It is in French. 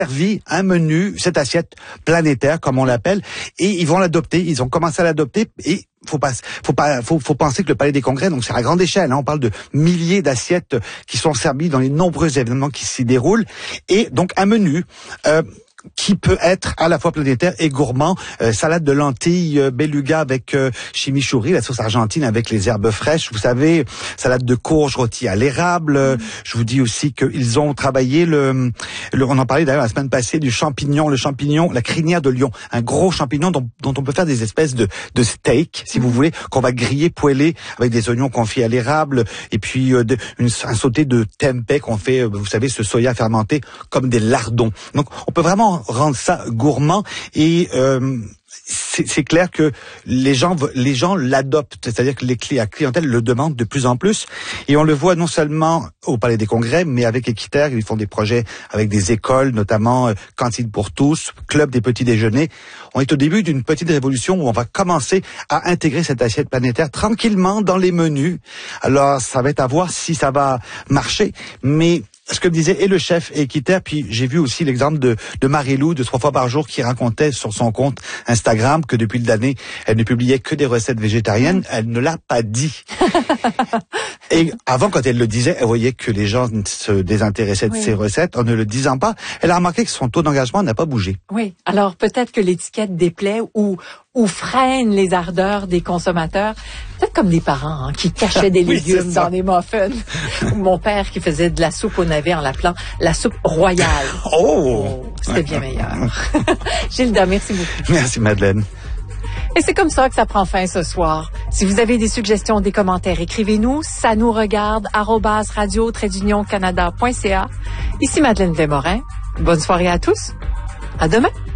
servi un menu, cette assiette planétaire comme on l'appelle, et ils vont l'adopter. Ils ont commencé à l'adopter et faut penser que le Palais des Congrès, donc c'est à grande échelle, hein, on parle de milliers d'assiettes qui sont servies dans les nombreux événements qui s'y déroulent, et donc un menu qui peut être à la fois planétaire et gourmand. Salade de lentilles beluga avec chimichurri, la sauce argentine avec les herbes fraîches, vous savez, salade de courge rôtie à l'érable. Je vous dis aussi qu'ils ont travaillé on en parlait d'ailleurs la semaine passée du champignon, la crinière de lion, un gros champignon dont on peut faire des espèces de steak, si vous voulez, qu'on va griller, poêler avec des oignons confits à l'érable, et puis un sauté de tempeh qu'on fait, vous savez, ce soya fermenté comme des lardons. Donc on peut vraiment rendre ça gourmand, et c'est clair que les gens l'adoptent, c'est-à-dire que la clientèle le demande de plus en plus, et on le voit non seulement au Palais des Congrès, mais avec Équiterre, ils font des projets avec des écoles, notamment Cantine pour tous, Club des petits déjeuners. On est au début d'une petite révolution où on va commencer à intégrer cette assiette planétaire tranquillement dans les menus. Alors ça va être à voir si ça va marcher, mais ce que me disait et le chef et Équiterre, puis j'ai vu aussi l'exemple de Marie-Lou de 3 fois par jour qui racontait sur son compte Instagram que depuis l'année, elle ne publiait que des recettes végétariennes. Elle ne l'a pas dit. Et avant, quand elle le disait, elle voyait que les gens se désintéressaient de ses recettes. En ne le disant pas, elle a remarqué que son taux d'engagement n'a pas bougé. Oui. Alors peut-être que l'étiquette déplaît ou freine les ardeurs des consommateurs. Peut-être comme des parents qui cachaient des légumes dans des muffins. Mon père qui faisait de la soupe au navet en l'appelant la soupe royale. C'était bien meilleur. Gilda, merci beaucoup. Merci Madeleine. Et c'est comme ça que ça prend fin ce soir. Si vous avez des suggestions, des commentaires, écrivez-nous. Ça nous regarde @radio-canada.ca. Ici Madeleine Desmorin. Bonne soirée à tous. À demain.